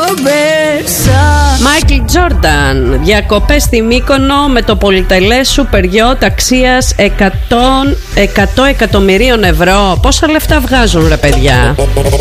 Μάικλ Τζόρνταν, διακοπές στη Μύκονο με το πολυτελές σούπερ γιότ αξίας 100 εκατομμυρίων ευρώ. Πόσα λεφτά βγάζουν ρε παιδιά?